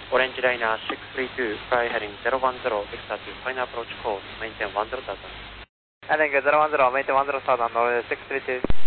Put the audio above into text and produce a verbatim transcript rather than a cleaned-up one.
Orange Liner six three two, fly heading zero one zero, Victor to final approach course, maintain one zero thousand. Heading zero one zero, maintain one zero thousand, six three two.